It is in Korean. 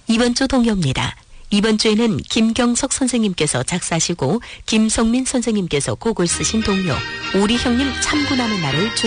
이번 주 동요입니다. 이번 주에는 김경석 선생님께서 작사하시고 김성민 선생님께서 곡을 쓰신 동요 우리 형님 참고나는 날을